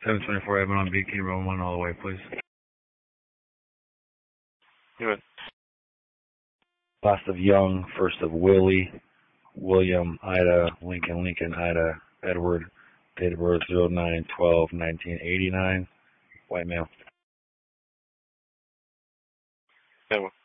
724 Evan on Beacon, row 1 all the way, please. Good. Last of Young, first of Willie, William, Ida, Lincoln, Lincoln, Ida, Edward, date of birth 09/12/1989, white male. Edward.